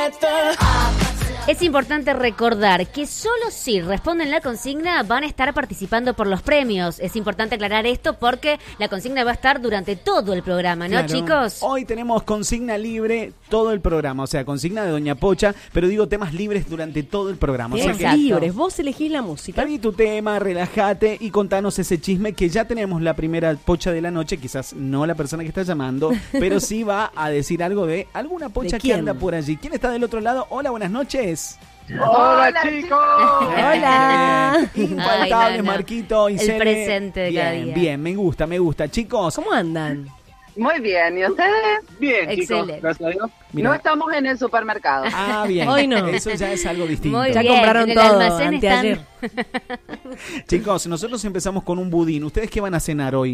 Es importante recordar que solo si responden la consigna van a estar participando por los premios. Es importante aclarar esto porque la consigna va a estar durante todo el programa, ¿no, Claro. chicos? Hoy tenemos consigna libre todo el programa, o sea, consigna de Doña Pocha, pero digo temas libres durante todo el programa. O sea Temas que libres, vos elegís la música. pedí tu tema, relájate y contanos ese chisme que ya tenemos la primera pocha de la noche, quizás no la persona que está llamando, pero sí va a decir algo de alguna pocha que quién? anda por allí. ¿Quién está del otro lado? Hola, buenas noches. Hola, chicos. Hola. Infaltable, Ay, no. Marquito y El Cele. presente de cada Bien, día. bien, me gusta. Chicos, ¿Cómo andan? Muy bien, ¿y ustedes? Bien, Excelente. chicos, gracias a Dios. mira. No estamos en el supermercado. Ah, bien. Hoy no. Eso ya es algo distinto. Muy Ya bien, compraron en el todo almacén anteayer. Chicos, nosotros empezamos con un budín. ¿Ustedes qué van a cenar hoy?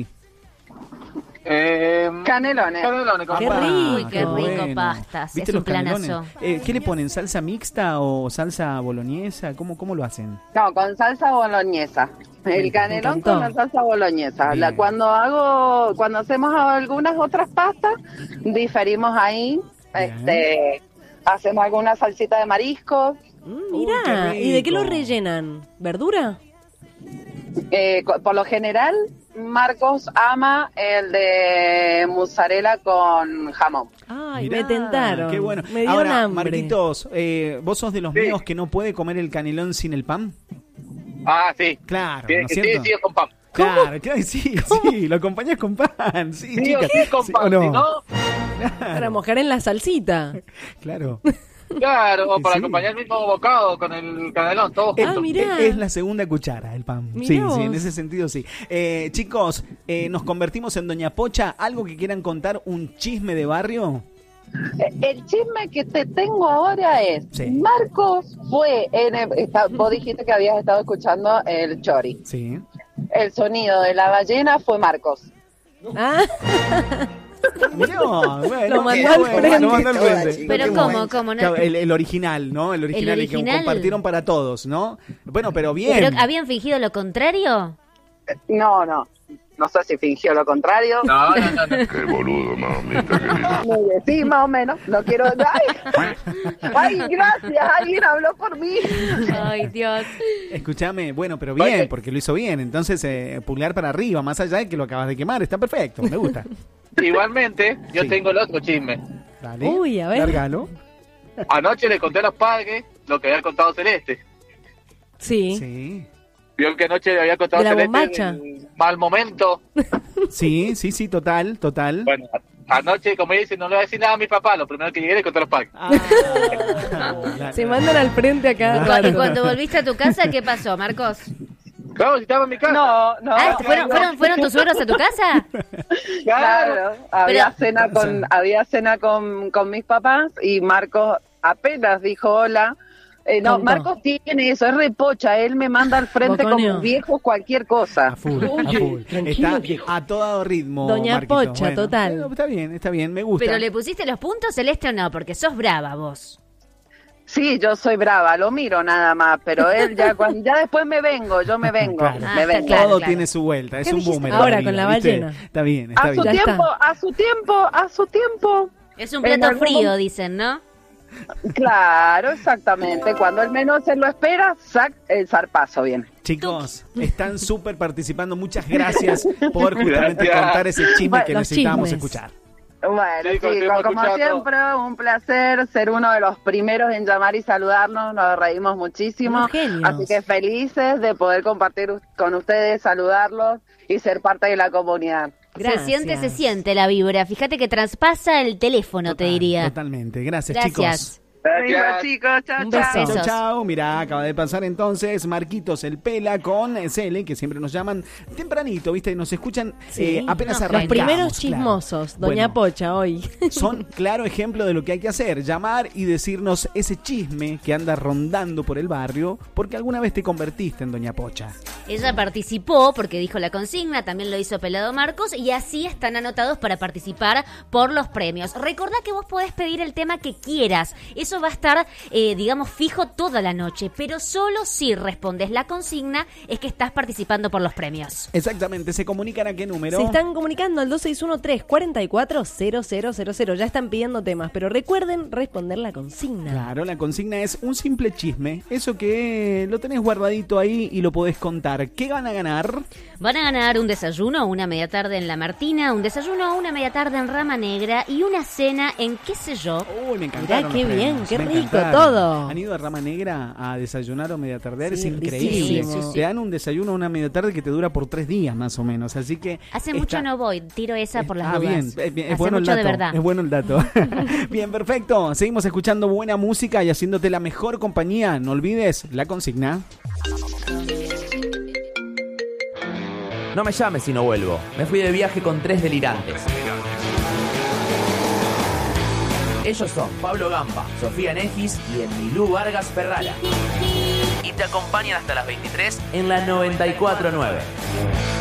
Canelones. Canelones, Qué papá. rico. Uy, qué rico, pastas. ¿Viste Es un los canelones? planazo. ¿Qué le ponen? ¿Salsa mixta o salsa boloñesa? ¿Cómo lo hacen? No, con salsa boloñesa. El canelón encantó. con la salsa boloñesa. Bien. Cuando hacemos algunas otras pastas, diferimos ahí. Bien. Hacemos alguna salsita de mariscos. Mirá, qué ¿y de qué lo rico. rellenan? ¿Verdura? Por lo general, Marcos ama el de mozzarella con jamón. Ay, Mirá, me tentaron. Qué bueno. Me dio Ahora, hambre. Marquitos, ¿vos sos de los Sí. míos que no puede comer el canelón sin el pan? Ah, sí. Claro, Tiene ¿no es que cierto? sí, con pan. Claro, sí, lo acompañás con pan. Sí, Sí, chicas. o sí, con Sí, pan. ¿o Si no? no, Para mojar en la salsita. Claro. claro, o para Sí. acompañar el mismo bocado con el canelón, todo Ah, junto. mirá. Es la segunda cuchara el pan. Mirá Sí, vos. en ese sentido sí. Chicos, nos convertimos en Doña Pocha. ¿Algo que quieran contar? ¿Un chisme de barrio? El chisme que te tengo ahora es, Sí. Marcos fue vos dijiste que habías estado escuchando el chori. Sí. El sonido de la ballena fue Marcos. Ah, No, bueno, Lo mandó al frente. Lo mandó al frente. Pero ¿cómo? No? Claro, el original, ¿no? El original, el que original. compartieron para todos, ¿no? Bueno, pero bien. ¿Pero habían fingido lo contrario? No sé si fingió lo contrario. No. Qué boludo, mamita querida. Sí, más o menos. No quiero... Ay, gracias. Alguien habló por mí. Ay, Dios. Escúchame, bueno, pero bien, porque lo hizo bien. Entonces, pulgar para arriba, más allá de que lo acabas de quemar. Está perfecto, me gusta. Igualmente, yo Sí. tengo el otro chisme. Dale. Uy, a ver. Lárgalo. Anoche le conté a los padres lo que había contado Celeste. sí. Sí. Vio que anoche le había contado De la Celeste bombacha. el mal momento. Sí, total. Bueno, anoche, como ella dice, no le voy a decir nada a mi papá. Lo primero que llegué le conté a los padres. Se mandan al frente acá. ¿Y Claro. cuando volviste a tu casa, qué pasó, Marcos? Claro, si estaba en mi casa. No. Ah, ¿fueron tus suegros a tu casa? Claro. Había Pero- cena con mis papás y Marcos apenas dijo hola. No, Contó. Marcos tiene eso, es repocha. Él me manda al frente Boconeo. como viejo cualquier cosa. A full. Está a todo ritmo. Doña Marquito. Pocha, total. Bueno, está bien, me gusta. ¿Pero le pusiste los puntos, Celeste, o no? Porque sos brava vos. Sí, yo soy brava, lo miro nada más, pero él ya ya después me vengo. Claro. Me Ah, vengo. claro. Todo tiene su vuelta, es ¿Qué un dijiste? boomerang. Ahora la vida, con la ¿viste? ballena. Está bien, A su Ya bien. está. a su tiempo. Es un En plato algún frío, momento- dicen, ¿no? Claro, exactamente. Cuando el menos se lo espera, el zarpazo viene. Chicos, están súper participando. Muchas gracias por justamente Gracias. contar ese chisme Bueno, que los necesitábamos chismes. escuchar. Bueno, Chicos, chicos, hemos como escuchado siempre, un placer ser uno de los primeros en llamar y saludarnos. Nos reímos muchísimo. Unos genios. Así que felices de poder compartir con ustedes, saludarlos y ser parte de la comunidad. Gracias. Se siente la vibra. Fíjate que traspasa el teléfono, te diría. Totalmente. Gracias, Gracias. chicos. Bueno, chicos, chao, Un chao. beso. Besos. Chau, chau. Mirá, acaba de pasar entonces Marquitos el Pela con Cele, que siempre nos llaman tempranito, ¿viste? Nos escuchan Sí. apenas No, arrancamos. Los primeros claro. chismosos, Doña Bueno, Pocha hoy. son claro ejemplo de lo que hay que hacer, llamar y decirnos ese chisme que anda rondando por el barrio, porque alguna vez te convertiste en Doña Pocha. Ella participó porque dijo la consigna, también lo hizo Pelado Marcos, y así están anotados para participar por los premios. Recordá que vos podés pedir el tema que quieras. Eso eso va a estar, digamos, fijo toda la noche, pero solo si respondes la consigna es que estás participando por los premios. Exactamente, ¿se comunican a qué número? Se están comunicando al 261-344-0000. Ya están pidiendo temas, pero recuerden responder la consigna. Claro, la consigna es un simple chisme. Eso que lo tenés guardadito ahí y lo podés contar. ¿Qué van a ganar? Van a ganar un desayuno o una media tarde en La Martina, un desayuno o una media tarde en Rama Negra y una cena en qué sé yo. Uy, me encantaron. Mirá qué los bien, premios, qué me rico encantaron. todo. ¿Han ido a Rama Negra a desayunar o media tarde? Es Sí, increíble. riquísimo. Te dan un desayuno o una media tarde que te dura por 3 días más o menos. Así que Hace mucho no voy, tiro esa por las bien, dudas. bien, es Hace bueno el mucho dato. de verdad. Es bueno el dato. Bien, perfecto. Seguimos escuchando buena música y haciéndote la mejor compañía. No olvides la consigna. No me llames si no vuelvo. Me fui de viaje con 3 delirantes. Ellos son Pablo Gamba, Sofía Negis y Emilú Vargas Ferrara. Y te acompañan hasta las 23 en la 94.9.